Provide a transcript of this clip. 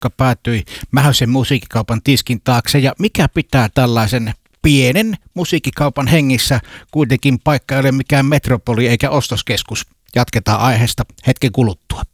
porukka päätyi Mähösen musiikkikaupan tiskin taakse. Ja mikä pitää tällaisen pienen musiikkikaupan hengissä? Kuitenkin paikka ei ole mikään metropoli eikä ostoskeskus. Jatketaan aiheesta hetken kuluttua.